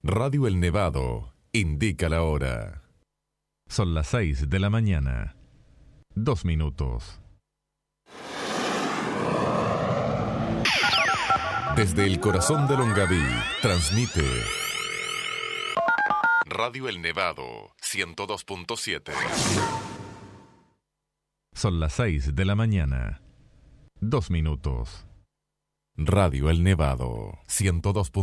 Radio El Nevado indica la hora. Son las 6 de la mañana. 2 minutos. Desde el corazón de Longaví, transmite Radio El Nevado 102.7. Son las 6 de la mañana. 2 minutos. Radio El Nevado 102.7.